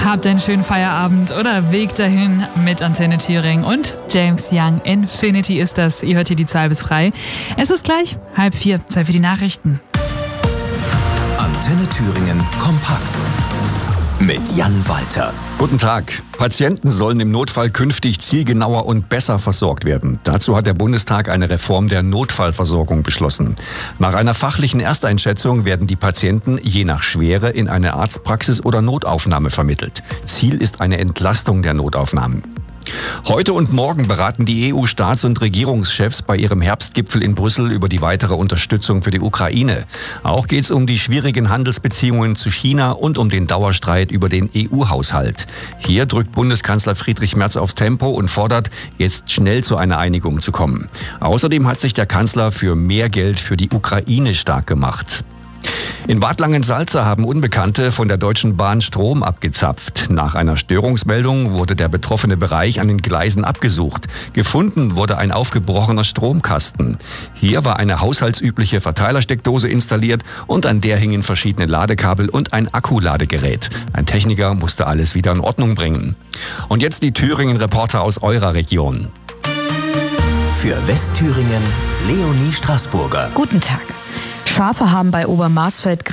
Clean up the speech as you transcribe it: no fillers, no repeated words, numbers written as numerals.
Habt einen schönen Feierabend oder Weg dahin mit Antenne Thüringen und James Young. Infinity ist das. Ihr hört hier die Zahl bis frei. Es ist gleich 3:30. Zeit für die Nachrichten. Antenne Thüringen kompakt mit Jan Walter. Guten Tag. Patienten sollen im Notfall künftig zielgenauer und besser versorgt werden. Dazu hat der Bundestag eine Reform der Notfallversorgung beschlossen. Nach einer fachlichen Ersteinschätzung werden die Patienten je nach Schwere in eine Arztpraxis oder Notaufnahme vermittelt. Ziel ist eine Entlastung der Notaufnahmen. Heute und morgen beraten die EU-Staats- und Regierungschefs bei ihrem Herbstgipfel in Brüssel über die weitere Unterstützung für die Ukraine. Auch geht es um die schwierigen Handelsbeziehungen zu China und um den Dauerstreit über den EU-Haushalt. Hier drückt Bundeskanzler Friedrich Merz aufs Tempo und fordert, jetzt schnell zu einer Einigung zu kommen. Außerdem hat sich der Kanzler für mehr Geld für die Ukraine stark gemacht. In Bad Langensalza haben Unbekannte von der Deutschen Bahn Strom abgezapft. Nach einer Störungsmeldung wurde der betroffene Bereich an den Gleisen abgesucht. Gefunden wurde ein aufgebrochener Stromkasten. Hier war eine haushaltsübliche Verteilersteckdose installiert und an der hingen verschiedene Ladekabel und ein Akkuladegerät. Ein Techniker musste alles wieder in Ordnung bringen. Und jetzt die Thüringen-Reporter aus eurer Region. Für Westthüringen Leonie Straßburger. Guten Tag. Schafe haben bei Obermarsfeld